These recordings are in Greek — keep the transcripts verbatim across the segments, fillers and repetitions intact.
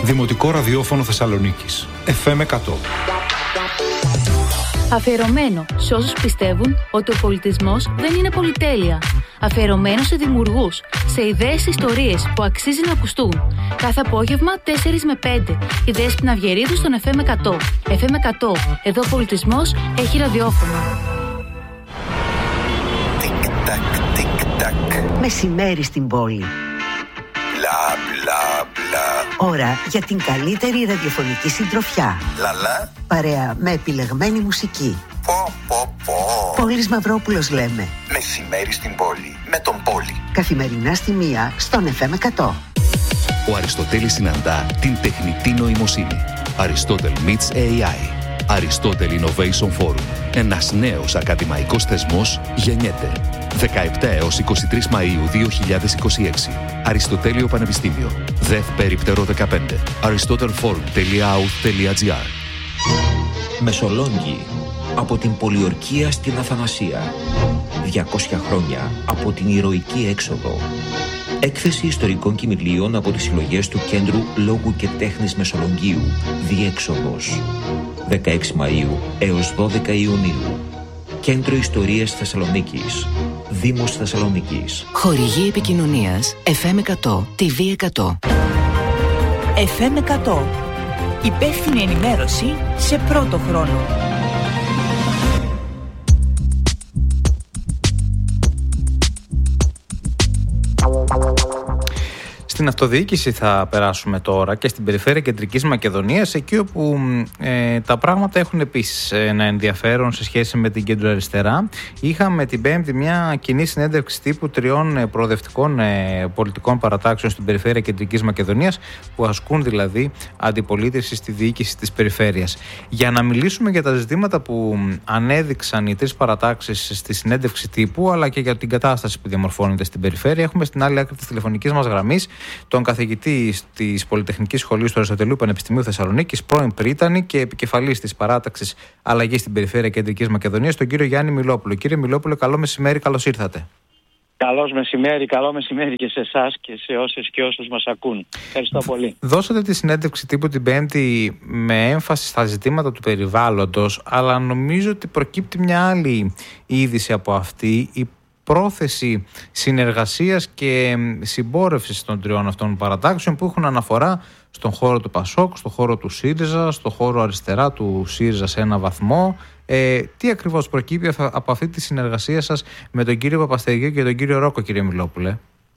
Δημοτικό ραδιόφωνο Θεσσαλονίκης. εφ εμ εκατό. Αφιερωμένο σε όσους πιστεύουν ότι ο πολιτισμός δεν είναι πολυτέλεια. Αφιερωμένο σε δημιουργούς, σε ιδέες, ιστορίες που αξίζει να ακουστούν. Κάθε απόγευμα τέσσερα με πέντε. Η Δέσποινα Αυγερίδου στον εφ εμ εκατό. εφ εμ εκατό. Εδώ ο πολιτισμός έχει ραδιόφωνο. Τικ-τακ, τικ-τακ. Μεσημέρι στην πόλη. Μπλα, μπλα, μπλα. Ώρα για την καλύτερη ραδιοφωνική συντροφιά. Λαλά. Παρέα με επιλεγμένη μουσική. Πω, πω, πω. Πόλης Μαυρόπουλος λέμε. Μεσημέρι στην πόλη. Με τον Πόλη. Καθημερινά στη μία στον εφ εμ εκατό. Ο Αριστοτέλης συναντά την τεχνητή νοημοσύνη. Aristotle meets έι άι. Aristotle Innovation Forum. Ένας νέος ακαδημαϊκός θεσμός γεννιέται. δεκαεπτά έως είκοσι τρεις Μαΐου δύο χιλιάδες είκοσι έξι. Αριστοτέλειο Πανεπιστήμιο. ΔΕΘ Περίπτερο δεκαπέντε. aristotelforum τελεία άου τελεία τζι άρ. Μεσολόγγι. Από την Πολιορκία στην Αθανασία. διακόσια χρόνια από την ηρωική έξοδο. Έκθεση ιστορικών κειμηλίων από τις συλλογές του Κέντρου Λόγου και Τέχνης Μεσολογγίου. Διέξοδος. δεκαέξι Μαΐου έως δώδεκα Ιουνίου. Κέντρο Ιστορίας Θεσσαλονίκης. Δήμος Θεσσαλονίκης. Χορηγή επικοινωνίας εφ εμ εκατό, τι βι εκατό. εφ εμ εκατό. Υπεύθυνη ενημέρωση σε πρώτο χρόνο. Στην αυτοδιοίκηση θα περάσουμε τώρα και στην περιφέρεια Κεντρικής Μακεδονίας, εκεί όπου ε, τα πράγματα έχουν επίσης ένα ενδιαφέρον σε σχέση με την κεντροαριστερά. Είχαμε την Πέμπτη μια κοινή συνέντευξη τύπου τριών προοδευτικών ε, πολιτικών παρατάξεων στην περιφέρεια Κεντρικής Μακεδονίας, που ασκούν δηλαδή αντιπολίτευση στη διοίκηση της περιφέρειας. Για να μιλήσουμε για τα ζητήματα που ανέδειξαν οι τρεις παρατάξεις στη συνέντευξη τύπου, αλλά και για την κατάσταση που διαμορφώνεται στην περιφέρεια, έχουμε στην άλλη άκρη της τηλεφωνικής μας γραμμής τον καθηγητή της Πολυτεχνικής Σχολής του Αριστοτελείου Πανεπιστημίου Θεσσαλονίκης, πρώην πρίτανη και επικεφαλής της παράταξης Αλλαγής στην Περιφέρεια Κεντρικής Μακεδονίας, τον κύριο Γιάννη Μιλόπουλο. Κύριε Μιλόπουλο, καλό μεσημέρι, καλώς ήρθατε. Καλώς μεσημέρι, καλό μεσημέρι και σε εσάς και σε όσες και όσους μας ακούν. Ευχαριστώ πολύ. Δώσατε τη συνέντευξη τύπου την Πέμπτη με έμφαση στα ζητήματα του περιβάλλοντος, αλλά νομίζω ότι προκύπτει μια άλλη είδηση από αυτή, η πρόθεση συνεργασίας και συμπόρευσης των τριών αυτών παρατάξεων που έχουν αναφορά στον χώρο του Πασόκ, στον χώρο του ΣΥΡΙΖΑ, στον χώρο αριστερά του ΣΥΡΙΖΑ σε ένα βαθμό. Ε, τι ακριβώς προκύπτει από αυτή τη συνεργασία σας με τον κύριο Παπαστεργίου και τον κύριο Ρόκο, κύριε Μιλόπουλε?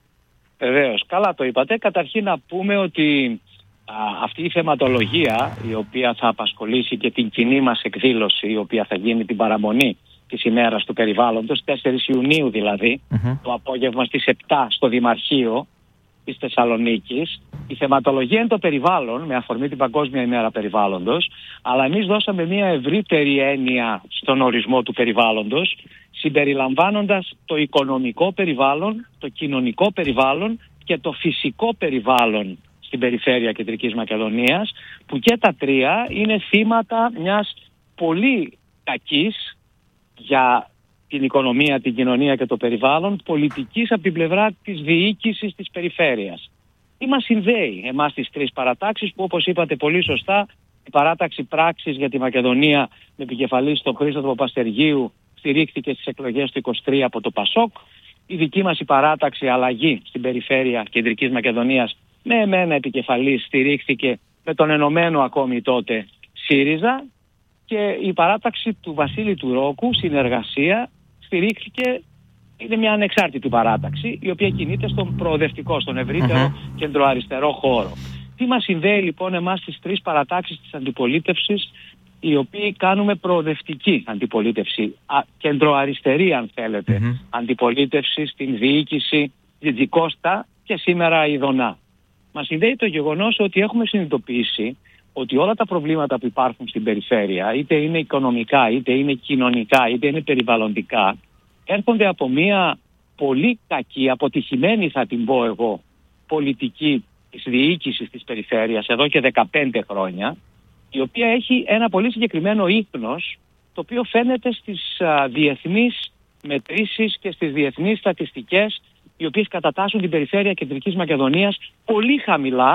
Βεβαίως, καλά το είπατε. Καταρχήν να πούμε ότι α, αυτή η θεματολογία, η οποία θα απασχολήσει και την κοινή μας εκδήλωση, η οποία θα γίνει την παραμονή της ημέρας του περιβάλλοντος, τέσσερις Ιουνίου δηλαδή, mm-hmm. το απόγευμα στις επτά στο Δημαρχείο της Θεσσαλονίκης. Η θεματολογία είναι το περιβάλλον, με αφορμή την Παγκόσμια ημέρα περιβάλλοντος, αλλά εμείς δώσαμε μια ευρύτερη έννοια στον ορισμό του περιβάλλοντος, συμπεριλαμβάνοντας το οικονομικό περιβάλλον, το κοινωνικό περιβάλλον και το φυσικό περιβάλλον στην περιφέρεια Κεντρικής Μακεδονίας, που και τα τρία είναι θύματα μιας πολύ κακής για την οικονομία, την κοινωνία και το περιβάλλον πολιτικής από την πλευρά της διοίκησης της περιφέρειας. Τι μας συνδέει εμάς τις τρεις παρατάξεις, που όπως είπατε πολύ σωστά, η παράταξη πράξης για τη Μακεδονία με επικεφαλή στον Χρήστο Παπαστεργίου στηρίχθηκε στις εκλογές του είκοσι τρία από το Πασόκ. Η δική μας η παράταξη Αλλαγή στην περιφέρεια Κεντρικής Μακεδονίας με εμένα επικεφαλή στηρίχθηκε με τον ενωμένο ακόμη τότε ΣΥΡΙΖΑ. Και η παράταξη του Βασίλη του Ρόκου, Συνεργασία, στηρίχθηκε, είναι μια ανεξάρτητη παράταξη, η οποία κινείται στον προοδευτικό, στον ευρύτερο uh-huh. κεντροαριστερό χώρο. Τι μας συνδέει λοιπόν εμάς τις τρεις παρατάξεις της αντιπολίτευσης, οι οποίοι κάνουμε προοδευτική αντιπολίτευση, α, κεντροαριστερή αν θέλετε, uh-huh. αντιπολίτευση στην διοίκηση Τζιτζικώστα και σήμερα Ιδονά. Μας συνδέει το γεγονός ότι έχουμε συνειδητοποιήσει ότι όλα τα προβλήματα που υπάρχουν στην περιφέρεια, είτε είναι οικονομικά, είτε είναι κοινωνικά, είτε είναι περιβαλλοντικά, έρχονται από μια πολύ κακή, αποτυχημένη θα την πω εγώ, πολιτική της διοίκησης της περιφέρειας εδώ και δεκαπέντε χρόνια, η οποία έχει ένα πολύ συγκεκριμένο ίχνος, το οποίο φαίνεται στις α, διεθνείς μετρήσεις και στις διεθνείς στατιστικές, οι οποίες κατατάσσουν την περιφέρεια Κεντρικής Μακεδονίας πολύ χαμηλά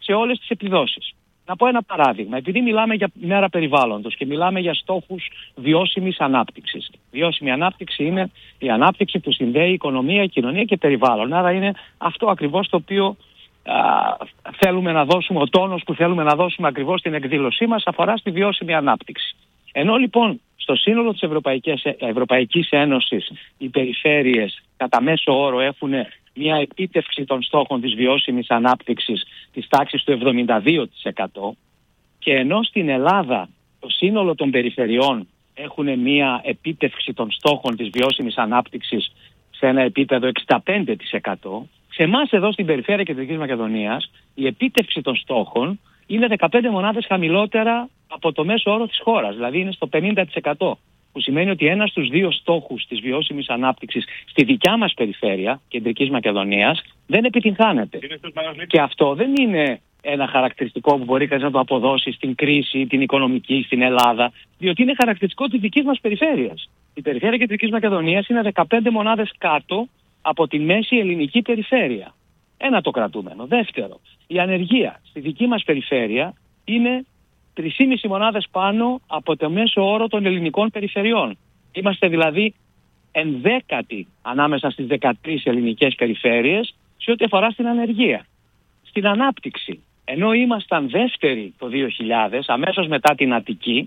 σε όλες τις επιδόσεις. Να πω ένα παράδειγμα. Επειδή μιλάμε για μέρα περιβάλλοντος και μιλάμε για στόχους βιώσιμης ανάπτυξης. Βιώσιμη ανάπτυξη είναι η ανάπτυξη που συνδέει οικονομία, κοινωνία και περιβάλλον. Άρα είναι αυτό ακριβώς το οποίο α, θέλουμε να δώσουμε, ο τόνος που θέλουμε να δώσουμε ακριβώς στην εκδήλωσή μας αφορά στη βιώσιμη ανάπτυξη. Ενώ λοιπόν στο σύνολο της Ευρωπαϊκής, Ευρωπαϊκής Ένωσης οι περιφέρειες κατά μέσο όρο έχουν μια επίτευξη των στόχων της βιώσιμης ανάπτυξης της τάξης του εβδομήντα δύο τοις εκατό και ενώ στην Ελλάδα το σύνολο των περιφερειών έχουν μια επίτευξη των στόχων της βιώσιμης ανάπτυξης σε ένα επίπεδο εξήντα πέντε τοις εκατό, σε εμάς εδώ στην περιφέρεια Κεντρικής Μακεδονίας η επίτευξη των στόχων είναι δεκαπέντε μονάδες χαμηλότερα από το μέσο όρο της χώρας, δηλαδή είναι στο πενήντα τοις εκατό. Που σημαίνει ότι ένας στους δύο στόχους της βιώσιμης ανάπτυξης στη δικιά μας περιφέρεια Κεντρικής Μακεδονίας δεν επιτυγχάνεται. Και αυτό δεν είναι ένα χαρακτηριστικό που μπορεί κανείς να το αποδώσει στην κρίση, την οικονομική, στην Ελλάδα, διότι είναι χαρακτηριστικό της δικής μας περιφέρειας. Η περιφέρεια Κεντρικής Μακεδονίας είναι δεκαπέντε μονάδες κάτω από τη μέση ελληνική περιφέρεια. Ένα το κρατούμενο. Δεύτερο, η ανεργία στη δική μας περιφέρεια είναι τρεις και μισή μονάδες πάνω από το μέσο όρο των ελληνικών περιφερειών. Είμαστε δηλαδή ενδέκατοι ανάμεσα στις δεκατρείς ελληνικές περιφέρειες σε ό,τι αφορά στην ανεργία. Στην ανάπτυξη, ενώ ήμασταν δεύτεροι το δύο χιλιάδες, αμέσως μετά την Αττική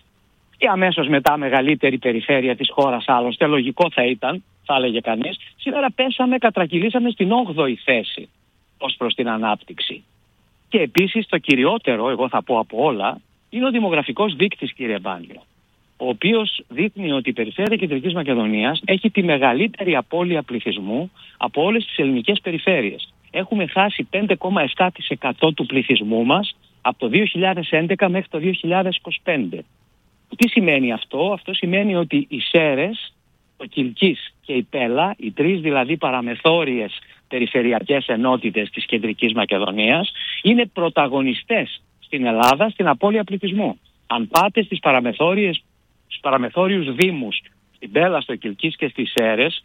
και αμέσως μετά μεγαλύτερη περιφέρεια της χώρας, άλλωστε λογικό θα ήταν, θα έλεγε κανείς, σήμερα πέσαμε, κατρακυλήσαμε στην όγδοη θέση ως προς την ανάπτυξη. Και επίσης το κυριότερο, εγώ θα πω από όλα, είναι ο δημογραφικός δείκτης, κύριε Μπάνιο, ο οποίος δείχνει ότι η περιφέρεια Κεντρικής Μακεδονίας έχει τη μεγαλύτερη απώλεια πληθυσμού από όλες τις ελληνικές περιφέρειες. Έχουμε χάσει πέντε κόμμα επτά τοις εκατό του πληθυσμού μας από το δύο χιλιάδες έντεκα μέχρι το δύο χιλιάδες είκοσι πέντε. Τι σημαίνει αυτό? Αυτό σημαίνει ότι οι Σέρρες, ο Κιλκής και η Πέλα, οι τρεις δηλαδή παραμεθόριες περιφερειακές ενότητες της Κεντρικής Μακεδονίας, είναι πρωταγωνιστές στην Ελλάδα στην απώλεια πληθυσμού. Αν πάτε στις παραμεθόριες, στους παραμεθόριους δήμους, στην Πέλα, στο Κιλκής και στις Σέρρες,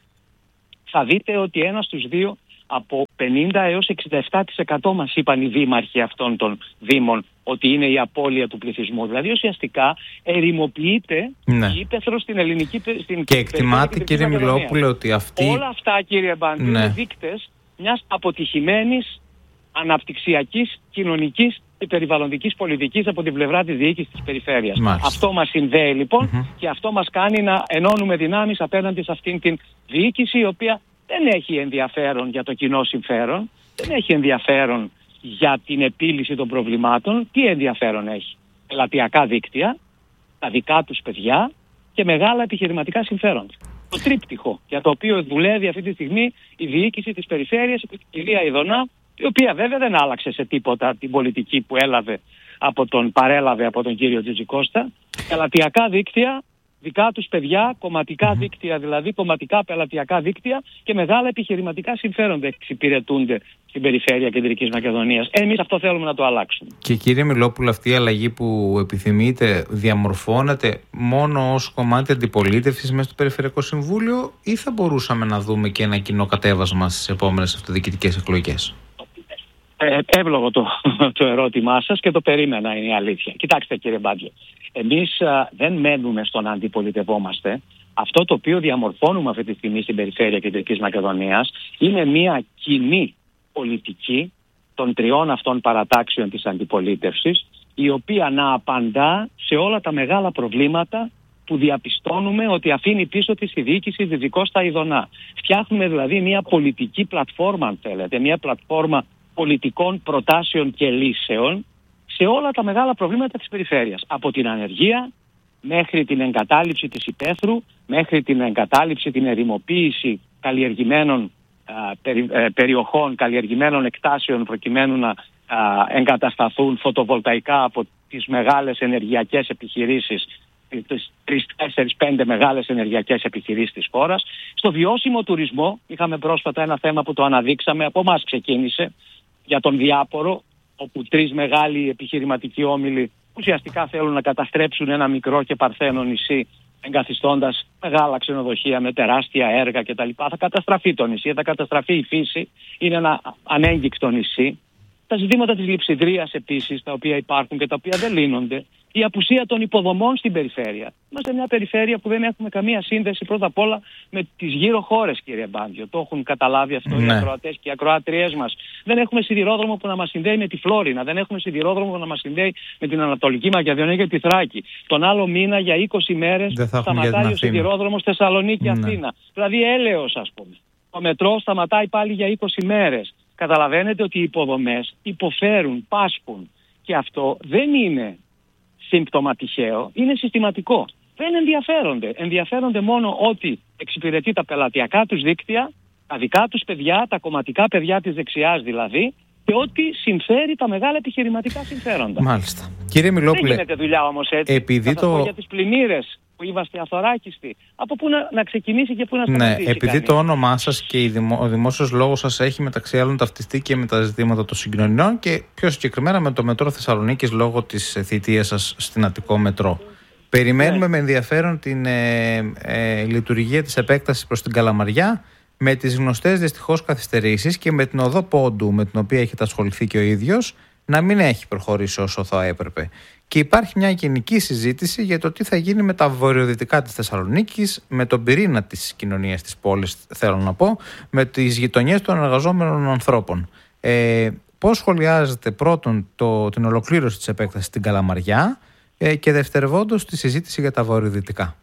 θα δείτε ότι ένας στους δύο από πενήντα έως εξήντα επτά τοις εκατό μας είπαν οι δήμαρχοι αυτών των δήμων ότι είναι η απώλεια του πληθυσμού. Δηλαδή ουσιαστικά ερημοποιείται ναι. η ύπαιθρος στην ελληνική στην και εκτιμάται, κύριε Μιλόπουλε, ότι αυτή... Όλα αυτά, κύριε Μπάντη, ναι. είναι δείκτες μιας αποτυχημένης αναπτυξιακής, κοινωνικής και περιβαλλοντικής πολιτικής από την πλευρά της διοίκησης της περιφέρειας. Μάλιστα. Αυτό μας συνδέει λοιπόν mm-hmm. και αυτό μας κάνει να ενώνουμε δυνάμεις απέναντι σε αυτήν την διοίκηση, η οποία δεν έχει ενδιαφέρον για το κοινό συμφέρον, δεν έχει ενδιαφέρον για την επίλυση των προβλημάτων. Τι ενδιαφέρον έχει? Πελατειακά δίκτυα, τα δικά τους παιδιά και μεγάλα επιχειρηματικά συμφέροντα. Το τρίπτυχο για το οποίο δουλεύει αυτή τη στιγμή η διοίκηση της περιφέρειας, η κυρία Ιδωνά, η οποία βέβαια δεν άλλαξε σε τίποτα την πολιτική που έλαβε από τον, παρέλαβε από τον κύριο Τζιτζικώστα. Πελατειακά δίκτυα, δικά τους παιδιά, κομματικά mm-hmm. δίκτυα, δηλαδή κομματικά πελατειακά δίκτυα και μεγάλα επιχειρηματικά συμφέροντα εξυπηρετούνται στην περιφέρεια Κεντρικής Μακεδονίας. Εμείς αυτό θέλουμε να το αλλάξουμε. Και κύριε Μιλόπουλο, αυτή η αλλαγή που επιθυμείτε διαμορφώνεται μόνο ως κομμάτι αντιπολίτευσης μέσα στο Περιφερειακό Συμβούλιο ή θα μπορούσαμε να δούμε και ένα κοινό κατέβασμα στις επόμενες αυτοδιοικητικές εκλογές? Ε, εύλογο το, το ερώτημά σας και το περίμενα, είναι η αλήθεια. Κοιτάξτε, κύριε Μπάντζο, εμείς α, δεν μένουμε στο να αντιπολιτευόμαστε. Αυτό το οποίο διαμορφώνουμε αυτή τη στιγμή στην περιφέρεια Κεντρικής Μακεδονίας είναι μια κοινή πολιτική των τριών αυτών παρατάξεων της αντιπολίτευσης, η οποία να απαντά σε όλα τα μεγάλα προβλήματα που διαπιστώνουμε ότι αφήνει πίσω της η διοίκηση δυτικός στα Ιδωνά. Φτιάχνουμε δηλαδή μια πολιτική πλατφόρμα, αν θέλετε, μια πλατφόρμα πολιτικών προτάσεων και λύσεων σε όλα τα μεγάλα προβλήματα της περιφέρειας. Από την ανεργία μέχρι την εγκατάλειψη της υπαίθρου, μέχρι την εγκατάλειψη, την ερημοποίηση καλλιεργημένων α, περι, ε, περιοχών, καλλιεργημένων εκτάσεων προκειμένου να α, εγκατασταθούν φωτοβολταϊκά από τις μεγάλες ενεργειακές επιχειρήσεις, τις τρεις, τέσσερις, πέντε μεγάλες ενεργειακές επιχειρήσεις της χώρας. Στο βιώσιμο τουρισμό είχαμε πρόσφατα ένα θέμα που το αναδείξαμε, από εμάς ξεκίνησε, για τον Διάπορο, όπου τρεις μεγάλοι επιχειρηματικοί όμιλοι ουσιαστικά θέλουν να καταστρέψουν ένα μικρό και παρθένο νησί, εγκαθιστώντας μεγάλα ξενοδοχεία με τεράστια έργα κτλ. Θα καταστραφεί το νησί, θα καταστραφεί η φύση, είναι ένα ανέγγικτο νησί. Τα ζητήματα της λειψιδρίας επίσης, τα οποία υπάρχουν και τα οποία δεν λύνονται. Η απουσία των υποδομών στην περιφέρεια. Είμαστε μια περιφέρεια που δεν έχουμε καμία σύνδεση πρώτα απ' όλα με τις γύρω χώρες, κύριε Μπάντιο. Το έχουν καταλάβει αυτό ναι. οι ακροατές και οι ακροάτριές μας. Δεν έχουμε σιδηρόδρομο που να μας συνδέει με τη Φλόρινα. Δεν έχουμε σιδηρόδρομο που να μας συνδέει με την Ανατολική Μακεδονία και τη Θράκη. Τον άλλο μήνα για είκοσι μέρες σταματάει ο σιδηρόδρομος Θεσσαλονίκη-Αθήνα. Δηλαδή έλεος, ας πούμε. Το μετρό σταματάει πάλι για είκοσι μέρες. Καταλαβαίνετε ότι οι υποδομές υποφέρουν, πάσχουν. Και αυτό δεν είναι σύμπτωμα τυχαίο, είναι συστηματικό. Δεν ενδιαφέρονται. Ενδιαφέρονται μόνο ότι εξυπηρετεί τα πελατειακά τους δίκτυα, τα δικά τους παιδιά, τα κομματικά παιδιά της δεξιάς δηλαδή, και ότι συμφέρει τα μεγάλα επιχειρηματικά συμφέροντα. Μάλιστα. Κύριε Μιλόπουλε, δεν γίνεται δουλειά όμως έτσι. Επειδή θα το... πω για τις πλημμύρες που είμαστε αθωράκιστοι. Από πού να, να ξεκινήσει και πού να σταματήσει. Ναι, επειδή κανείς. Το όνομά σας και η δημο, ο δημόσιος λόγος σας έχει μεταξύ άλλων ταυτιστεί και με τα ζητήματα των συγκοινωνιών και πιο συγκεκριμένα με το μετρό Θεσσαλονίκης λόγω της θητείας σας στην Αττικό Μετρό. Περιμένουμε ναι. με ενδιαφέρον την ε, ε, λειτουργία της επέκτασης προς την Καλαμαριά, με τις γνωστές δυστυχώς καθυστερήσεις και με την οδό πόντου με την οποία έχετε ασχοληθεί και ο ίδιος να μην έχει προχωρήσει όσο θα έπρεπε. Και υπάρχει μια γενική συζήτηση για το τι θα γίνει με τα βορειοδυτικά της Θεσσαλονίκης, με τον πυρήνα της κοινωνίας της πόλης, θέλω να πω, με τις γειτονιές των εργαζόμενων ανθρώπων. Ε, πώς σχολιάζετε πρώτον το, την ολοκλήρωση της επέκτασης στην Καλαμαριά ε, και δευτερευόντως τη συζήτηση για τα βορειοδυτικά?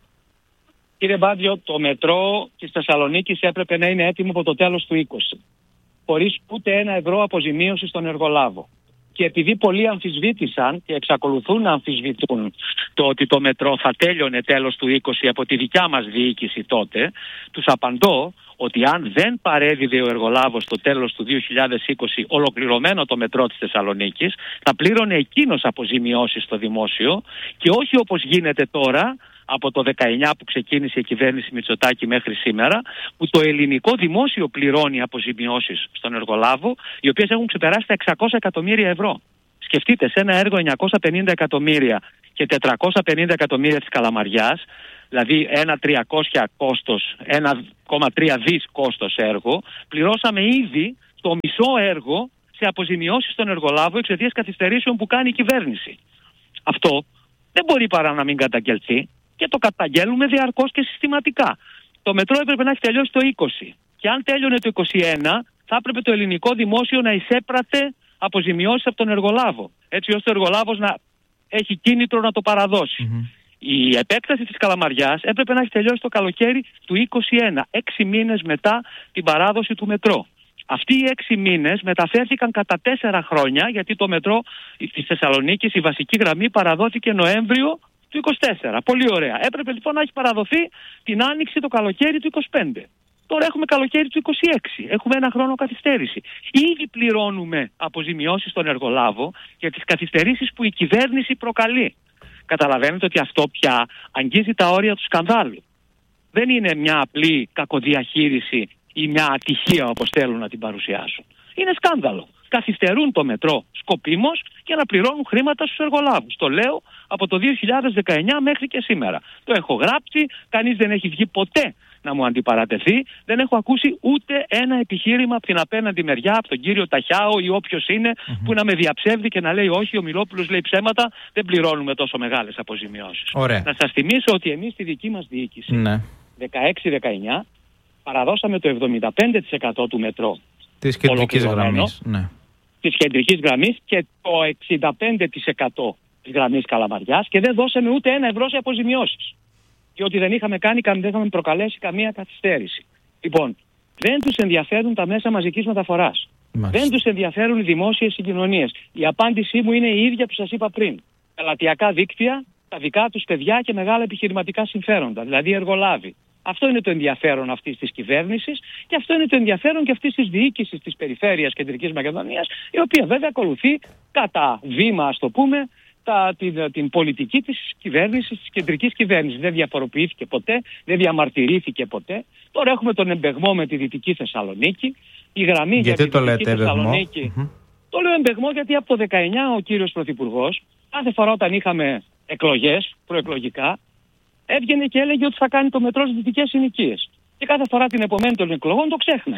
Κύριε Μπάντιο, το μετρό της Θεσσαλονίκης έπρεπε να είναι έτοιμο από το τέλος του είκοσι, χωρίς ούτε ένα ευρώ αποζημίωση στον εργολάβο. Και επειδή πολλοί αμφισβήτησαν και εξακολουθούν να αμφισβητούν το ότι το μετρό θα τέλειωνε τέλος του είκοσι από τη δικιά μας διοίκηση τότε, τους απαντώ ότι αν δεν παρέδιδε ο εργολάβος στο τέλος του δύο χιλιάδες είκοσι ολοκληρωμένο το μετρό της Θεσσαλονίκης, θα πλήρωνε εκείνος αποζημιώσεις στο δημόσιο και όχι όπως γίνεται τώρα, από το δεκαεννιά που ξεκίνησε η κυβέρνηση Μητσοτάκη μέχρι σήμερα, που το ελληνικό δημόσιο πληρώνει αποζημιώσεις στον εργολάβο, οι οποίες έχουν ξεπεράσει τα εξακόσια εκατομμύρια ευρώ. Σκεφτείτε, σε ένα έργο εννιακόσια πενήντα εκατομμύρια και τετρακόσια πενήντα εκατομμύρια της Καλαμαριάς, δηλαδή ένα τριακόσια κόστος, ένα κόμμα τρία δις κόστος έργο, πληρώσαμε ήδη το μισό έργο σε αποζημιώσεις στον εργολάβο εξαιτίας καθυστερήσεων που κάνει η κυβέρνηση. Αυτό δεν μπορεί παρά να μην καταγγελθεί. Και το καταγγέλνουμε διαρκώς και συστηματικά. Το μετρό έπρεπε να έχει τελειώσει το είκοσι. Και αν τέλειωνε το είκοσι ένα, θα έπρεπε το ελληνικό δημόσιο να εισέπρατε αποζημιώσεις από τον εργολάβο. Έτσι ώστε ο εργολάβος να έχει κίνητρο να το παραδώσει. Mm-hmm. Η επέκταση της Καλαμαριάς έπρεπε να έχει τελειώσει το καλοκαίρι του είκοσι ένα, έξι μήνες μετά την παράδοση του μετρό. Αυτοί οι έξι μήνες μεταφέρθηκαν κατά τέσσερα χρόνια, γιατί το μετρό της Θεσσαλονίκης, η βασική γραμμή, παραδόθηκε Νοέμβριο του είκοσι τέσσερα. Πολύ ωραία. Έπρεπε λοιπόν να έχει παραδοθεί την άνοιξη το καλοκαίρι του είκοσι πέντε. Τώρα έχουμε καλοκαίρι του είκοσι έξι. Έχουμε ένα χρόνο καθυστέρηση. Ήδη πληρώνουμε αποζημιώσεις στον εργολάβο για τις καθυστερήσεις που η κυβέρνηση προκαλεί. Καταλαβαίνετε ότι αυτό πια αγγίζει τα όρια του σκανδάλου. Δεν είναι μια απλή κακοδιαχείριση ή μια ατυχία όπως θέλουν να την παρουσιάσουν. Είναι σκάνδαλο. Καθυστερούν το μετρό σκοπίμως για να πληρώνουν χρήματα στους εργολάβους. Το λέω από το δύο χιλιάδες δεκαεννιά μέχρι και σήμερα. Το έχω γράψει, κανείς δεν έχει βγει ποτέ να μου αντιπαρατεθεί. Δεν έχω ακούσει ούτε ένα επιχείρημα από την απέναντι μεριά, από τον κύριο Ταχιάο ή όποιος είναι, mm-hmm. που να με διαψεύδει και να λέει όχι, ο Μιλόπουλος λέει ψέματα, δεν πληρώνουμε τόσο μεγάλες αποζημιώσεις. Ωραία. Να σας θυμίσω ότι εμείς στη δική μας διοίκηση, ναι. δεκαέξι δεκαεννιά, παραδώσαμε το εβδομήντα πέντε τοις εκατό του μετρό. Της κεντρικής γραμμής, ναι. της κεντρικής γραμμής και το εξήντα πέντε τοις εκατό της γραμμής Καλαμαριάς και δεν δώσαμε ούτε ένα ευρώ σε αποζημιώσεις. Διότι δεν είχαμε, κάνει, δεν είχαμε προκαλέσει καμία καθυστέρηση. Λοιπόν, δεν τους ενδιαφέρουν τα μέσα μαζικής μεταφοράς. Μάλιστα. Δεν τους ενδιαφέρουν οι δημόσιες συγκοινωνίες. Η απάντησή μου είναι η ίδια που σας είπα πριν. Πελατειακά δίκτυα, τα δικά τους παιδιά και μεγάλα επιχειρηματικά συμφέροντα, δηλαδή εργολάβοι. Αυτό είναι το ενδιαφέρον αυτής της κυβέρνησης και αυτό είναι το ενδιαφέρον και αυτής της διοίκησης της Περιφέρειας Κεντρικής Μακεδονίας, η οποία βέβαια ακολουθεί κατά βήμα, ας το πούμε, τα, την, την πολιτική της κυβέρνησης, της κεντρικής κυβέρνησης. Δεν διαφοροποιήθηκε ποτέ, δεν διαμαρτυρήθηκε ποτέ. Τώρα έχουμε τον εμπεγμό με τη Δυτική Θεσσαλονίκη. Η γραμμή γιατί για τη το Δυτική λέτε Θεσσαλονίκη. Mm-hmm. Το λέω εμπεγμό γιατί από το δεκαεννιά ο κύριος Πρωθυπουργός, κάθε φορά όταν είχαμε εκλογές προεκλογικά, έβγαινε και έλεγε ότι θα κάνει το μετρό στις δυτικές συνοικίες. Και κάθε φορά την επομένη των εκλογών το ξέχναγε.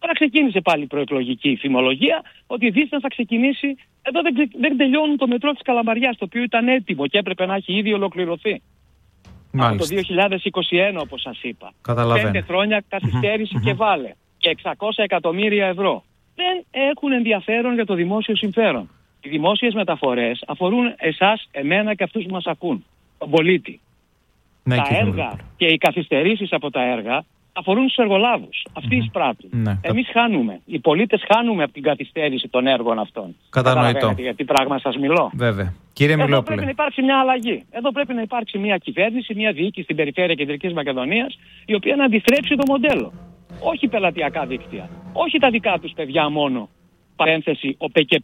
Τώρα ξεκίνησε πάλι η προεκλογική φημολογία ότι δίθεν θα ξεκινήσει. Εδώ δεν, δεν τελειώνουν το μετρό της Καλαμαριάς, το οποίο ήταν έτοιμο και έπρεπε να έχει ήδη ολοκληρωθεί. Από το δύο χιλιάδες είκοσι ένα, όπως σας είπα. Καταλαβαίνω. Πέντε χρόνια καθυστέρηση Mm-hmm. και βάλε. Και εξακόσια εκατομμύρια ευρώ. Δεν έχουν ενδιαφέρον για το δημόσιο συμφέρον. Οι δημόσιες μεταφορές αφορούν εσάς, εμένα και αυτούς που μας ακούν. Τον πολίτη. Ναι, τα έργα Βελόπουλε. και οι καθυστερήσεις από τα έργα αφορούν τους εργολάβους. Αυτοί Mm-hmm. εισπράττουν. Ναι, Εμείς κα... χάνουμε. Οι πολίτες χάνουμε από την καθυστέρηση των έργων αυτών. Κατανοητό. Για τι πράγμα σας μιλώ. Βέβαια. Κύριε Εδώ Μιλόπουλε. πρέπει να υπάρξει μια αλλαγή. Εδώ πρέπει να υπάρξει μια κυβέρνηση, μια διοίκηση στην περιφέρεια Κεντρικής Μακεδονίας, η οποία να αντιστρέψει το μοντέλο. Όχι πελατειακά δίκτυα. Όχι τα δικά τους παιδιά μόνο. Παρένθεση, ο ΠΚΠ.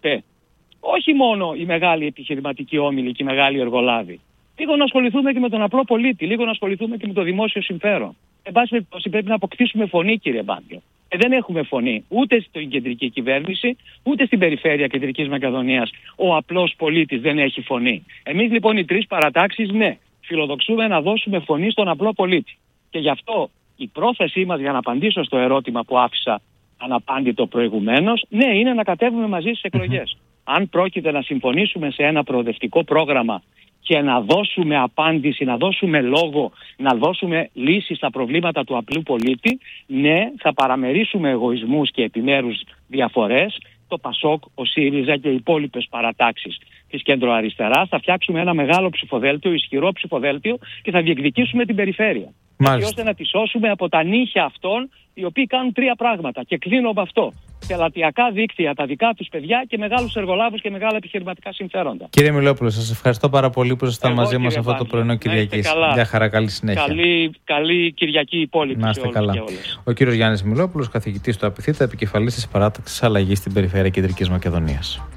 Όχι μόνο οι μεγάλοι επιχειρηματικοί όμιλοι και οι μεγάλοι εργολάβοι. Λίγο να ασχοληθούμε και με τον απλό πολίτη, λίγο να ασχοληθούμε και με το δημόσιο συμφέρον. Εν πάση περιπτώσει, πρέπει να αποκτήσουμε φωνή, κύριε Μπάντιο. Ε, δεν έχουμε φωνή ούτε στην κεντρική κυβέρνηση, ούτε στην περιφέρεια Κεντρικής Μακεδονίας. Ο απλός πολίτης δεν έχει φωνή. Εμείς λοιπόν οι τρεις παρατάξεις, ναι, φιλοδοξούμε να δώσουμε φωνή στον απλό πολίτη. Και γι' αυτό η πρόθεσή μας, για να απαντήσω στο ερώτημα που άφησα αναπάντητο προηγουμένως, ναι, είναι να κατέβουμε μαζί στις εκλογές. Αν πρόκειται να συμφωνήσουμε σε ένα προοδευτικό πρόγραμμα και να δώσουμε απάντηση, να δώσουμε λόγο, να δώσουμε λύση στα προβλήματα του απλού πολίτη, ναι, θα παραμερίσουμε εγωισμούς και επιμέρους διαφορές. Το ΠΑΣΟΚ, ο ΣΥΡΙΖΑ και οι υπόλοιπες παρατάξεις της κέντρο-αριστεράς θα φτιάξουμε ένα μεγάλο ψηφοδέλτιο, ισχυρό ψηφοδέλτιο και θα διεκδικήσουμε την περιφέρεια. Έτσι ώστε να τη σώσουμε από τα νύχια αυτών οι οποίοι κάνουν τρία πράγματα. Και κλείνω με αυτό. Πελατειακά δίκτυα, τα δικά τους παιδιά και μεγάλους εργολάβους και μεγάλα επιχειρηματικά συμφέροντα. Κύριε Μιλόπουλο, σας ευχαριστώ πάρα πολύ που ήσασταν μαζί μας αυτό το πρωινό Κυριακής. Γεια χαρά, καλή συνέχεια. Καλή, καλή Κυριακή υπόλοιπη. Να είστε καλά. Ο κύριος Γιάννης Μιλόπουλος, καθηγητής του ΑΠΙΘΙΤΑ, επικεφαλής της παράταξης αλλαγής στην περιφέρεια Κεντρικής Μακεδονίας.